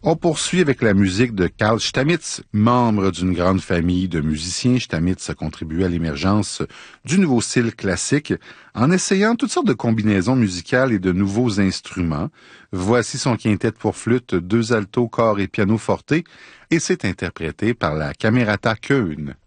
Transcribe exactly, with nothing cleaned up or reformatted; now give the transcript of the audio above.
On poursuit avec la musique de Carl Stamitz, membre d'une grande famille de musiciens. Stamitz a contribué à l'émergence du nouveau style classique en essayant toutes sortes de combinaisons musicales et de nouveaux instruments. Voici son quintet pour flûte, deux altos, cor et piano forte, et c'est interprété par la Camerata Köln.